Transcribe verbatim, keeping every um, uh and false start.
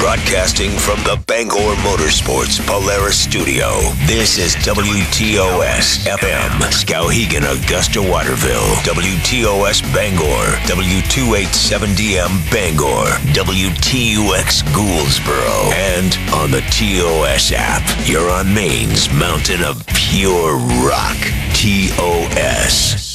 Broadcasting from the Bangor Motorsports Polaris Studio, this is W T O S F M, Skowhegan, Augusta, Waterville, W T O S Bangor, W two eighty-seven D M Bangor, W T U X Gouldsboro, and on the T O S app. You're on Maine's mountain of pure rock, T O S.